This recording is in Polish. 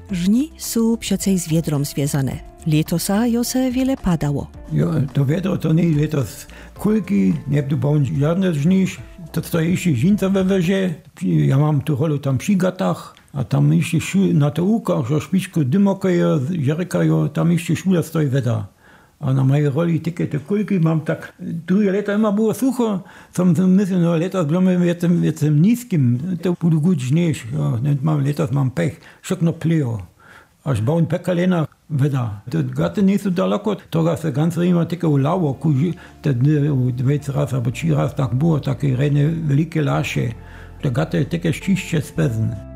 Żni są přecej z wiedrom związane. Letosa jo se wiele padało. Jo, to wiedro to nie letos kulki, nie było żadne żnisz. To jeszcze żinca we wezie. Ja mam tu rolu tam przy gatach, a tam jeszcze na te łukach, że szpiczku dymokajo, żerekajo, tam jeszcze szula stoi weda. A na mojej roli takie te kulki mam tak, drugie lata immer było sucho, sam myślę, no letos byłem jestem niskim, to bude gut żnisz, ja, mam letos mam pech, szokno pleo. Aż bauen pekalena weda. To gaty nie są daleko, to se ganz rima takie ulało, kuži, te 20 raz albo 3 raz tak było, takie rene velike laše. To gaty takie čišće spezne.